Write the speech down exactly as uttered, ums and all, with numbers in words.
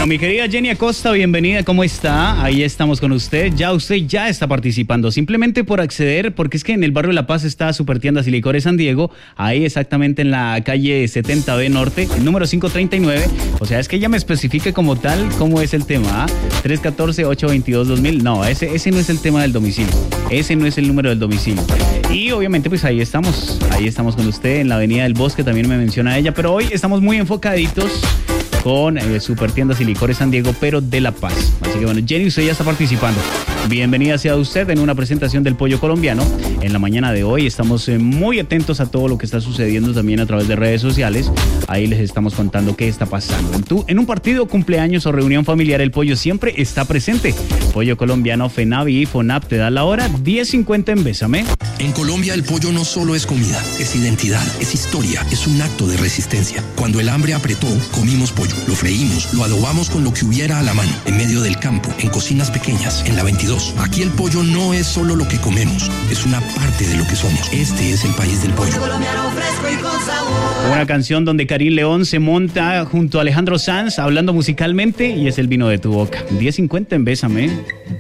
Bueno, mi querida Jenny Acosta, bienvenida, ¿cómo está? Ahí estamos con usted, ya usted ya está participando, simplemente por acceder, porque es que en el barrio La Paz está Super Tiendas y Licores San Diego, ahí exactamente en la calle setenta B Norte, el número quinientos treinta y nueve, o sea, es que ella me especifique como tal cómo es el tema, ¿ah? tres uno cuatro, ocho dos dos, dos mil, no, ese, ese no es el tema del domicilio, ese no es el número del domicilio. Y obviamente pues ahí estamos, ahí estamos con usted en la Avenida del Bosque, también me menciona ella, pero hoy estamos muy enfocaditos con eh, Super Tiendas y Licores San Diego, pero de La Paz. Así que bueno, Jenny, usted ya está participando. Bienvenida sea usted en una presentación del pollo colombiano. En la mañana de hoy estamos eh, muy atentos a todo lo que está sucediendo también a través de redes sociales. Ahí les estamos contando qué está pasando. En, tu, en un partido, cumpleaños o reunión familiar, el pollo siempre está presente. Pollo colombiano, FENAVI y FONAP te da la hora, diez cincuenta en Bésame. En Colombia el pollo no solo es comida, es identidad, es historia, es un acto de resistencia. Cuando el hambre apretó, comimos pollo, lo freímos, lo adobamos con lo que hubiera a la mano, en medio del campo, en cocinas pequeñas, en la veintidós. Aquí el pollo no es solo lo que comemos, es una parte de lo que somos. Este es el país del pollo. Una canción donde Karim León se monta junto a Alejandro Sanz hablando musicalmente y es el vino de tu boca. diez cincuenta en Bésame.